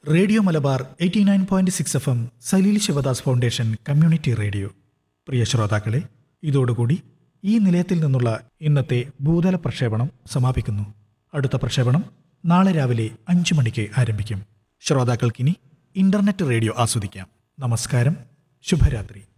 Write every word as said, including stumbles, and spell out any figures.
Radio Malabar eighty nine point six F M Saleel Sivadas foundation community radio. പ്രിയ ശ്രോതാക്കളെ, ഇതോടുകൂടി ഈ നിലയത്തിൽ നിന്നുള്ള ഇന്നത്തെ ഭൂതല പ്രക്ഷേപണം സമാപിക്കുന്നു. അടുത്ത പ്രക്ഷേപണം നാളെ രാവിലെ അഞ്ചു മണിക്ക് ആരംഭിക്കും. ശ്രോതാക്കൾക്കിനി ഇന്റർനെറ്റ് റേഡിയോ ആസ്വദിക്കാം. നമസ്കാരം, ശുഭരാത്രി.